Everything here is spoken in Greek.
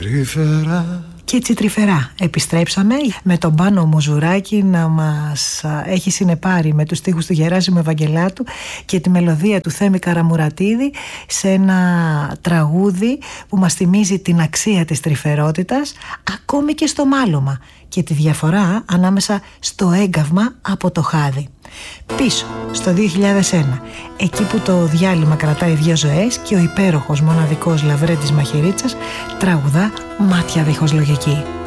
Τρυφερά. Και έτσι τρυφερά επιστρέψαμε με τον Πάνο Μουζουράκη να μας έχει συνεπάρει με τους στίχους του Γεράσιμου Ευαγγελάτου και τη μελωδία του Θέμη Καραμουρατίδη σε ένα τραγούδι που μας θυμίζει την αξία της τρυφερότητας ακόμη και στο μάλωμα και τη διαφορά ανάμεσα στο έγκαυμα από το χάδι. Πίσω στο 2001, εκεί που το διάλειμμα κρατάει 2 ζωές και ο υπέροχος μοναδικός Λαβρέντης Μαχαιρίτσας τραγουδά «Μάτια δίχως λογική».